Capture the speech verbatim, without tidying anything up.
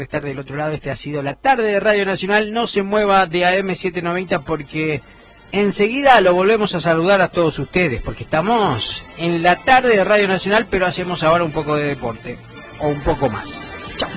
estar del otro lado. Este ha sido la tarde de Radio Nacional. No se mueva de A M setecientos noventa porque enseguida lo volvemos a saludar a todos ustedes, porque estamos en la tarde de Radio Nacional, pero hacemos ahora un poco de deporte, o un poco más. Chao.